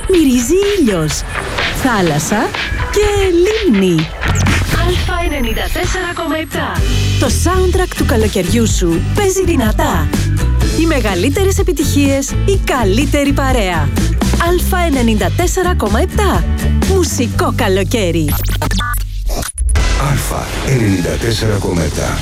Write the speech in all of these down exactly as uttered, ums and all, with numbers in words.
μυρίζει ήλιος, θάλασσα και λίμνη. Α ενενήντα τέσσερα κόμμα επτά. Το soundtrack του καλοκαιριού σου παίζει δυνατά. Οι μεγαλύτερες επιτυχίες, η καλύτερη παρέα. Α ενενήντα τέσσερα κόμμα επτά. Μουσικό καλοκαίρι. Α ενενήντα τέσσερα κόμμα επτά.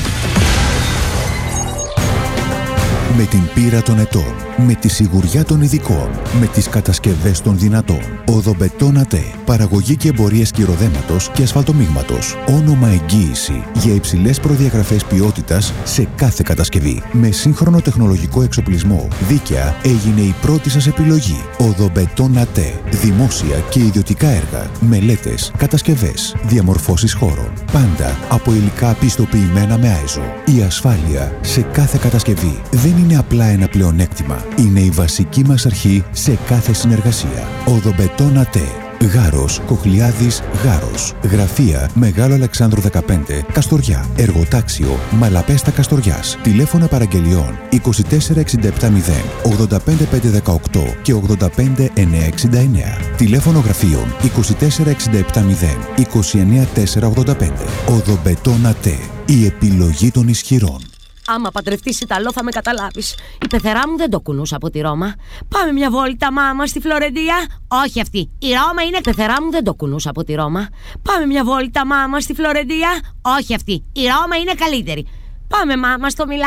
Με την πείρα των ετών, με τη σιγουριά των ειδικών, με τις κατασκευές των δυνατών. Οδομπετόν ΑΤΕ. Παραγωγή και εμπορίες κυροδέματος και ασφαλτομίγματος. Όνομα εγγύηση για υψηλές προδιαγραφές ποιότητας σε κάθε κατασκευή. Με σύγχρονο τεχνολογικό εξοπλισμό, δίκαια έγινε η πρώτη σας επιλογή. Οδομπετόν ΑΤΕ. Δημόσια και ιδιωτικά έργα, μελέτες, κατασκευές, διαμορφώσεις χώρων. Πάντα από υλικά πιστοποιημένα με άιζο. Η ασφάλεια σε κάθε κατασκευή δεν είναι απλά ένα πλεονέκτημα. Είναι η βασική μας αρχή σε κάθε συνεργασία. Οδομπετόν ΑΤΕ. Γάρος, Κοχλιάδης, Γάρος. Γραφεία Μεγάλο Αλεξάνδρου δεκαπέντε, Καστοριά. Εργοτάξιο Μαλαπέστα Καστοριάς. Τηλέφωνα παραγγελιών είκοσι τέσσερα εξήντα επτά μηδέν ογδόντα πέντε πεντακόσια δεκαοκτώ και ογδόντα πέντε εννιακόσια εξήντα εννέα. Τηλέφωνο γραφείων είκοσι τέσσερα εξήντα επτά μηδέν είκοσι εννέα τετρακόσια ογδόντα πέντε. Οδομπετόν ΑΤΕ. Η επιλογή των ισχυρών. Άμα παντρευτείς Ιταλό θα με καταλάβεις. Η πεθερά μου δεν το κουνούσε από τη Ρώμα. Πάμε μια βόλτα, μάμα, στη Φλωρεντία. Όχι αυτή. Η Ρώμα είναι. Η πεθερά μου δεν το κουνούσε από τη Ρώμα. Πάμε μια βόλτα, μάμα, στη Φλωρεντία. Όχι αυτή. Η Ρώμα είναι καλύτερη. Πάμε, μάμα, στο Μιλάνο.